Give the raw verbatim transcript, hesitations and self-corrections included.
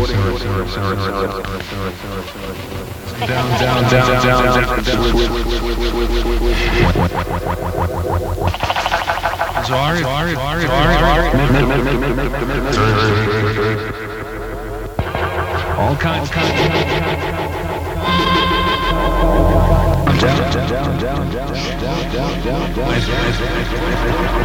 Down, down, down, down, down, down. Sorry, sorry, sorry, sorry. All kinds, kinds, kinds, down, down, down, down, down, down, down, down.